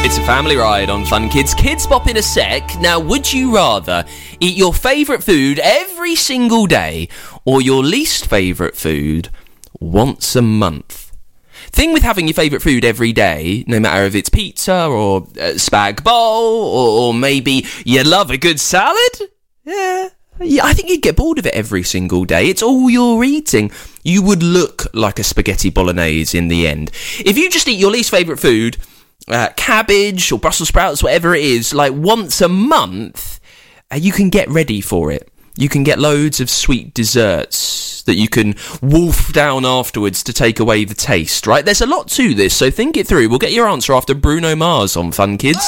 It's a family ride on Fun Kids. Kids Bop in a sec. Now, would you rather eat your favourite food every single day or your least favourite food once a month? Thing with having your favourite food every day, no matter if it's pizza or spag bowl or maybe you love a good salad, yeah, I think you'd get bored of it every single day. It's all you're eating. You would look like a spaghetti bolognese in the end. If you just eat your least favourite food, cabbage or Brussels sprouts, whatever it is, like once a month, you can get ready for it. You can get loads of sweet desserts that you can wolf down afterwards to take away the taste, right? There's a lot to this, so think it through. We'll get your answer after Bruno Mars on Fun Kids.